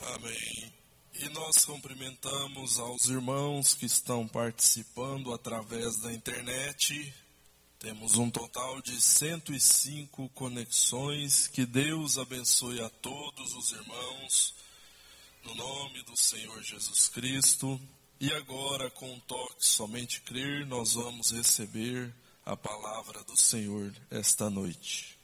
Amém. E nós cumprimentamos aos irmãos que estão participando através da internet. Temos um total de 105 conexões. Que Deus abençoe a todos os irmãos, no nome do Senhor Jesus Cristo. E agora, com um toque somente crer, nós vamos receber a palavra do Senhor esta noite.